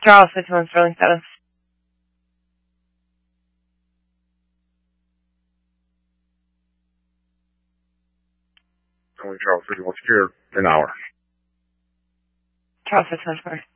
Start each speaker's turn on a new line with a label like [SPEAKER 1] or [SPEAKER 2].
[SPEAKER 1] Charles 51 Sterling 7.
[SPEAKER 2] Calling Charles 51 Secure, an hour.
[SPEAKER 1] Charles 51 Square.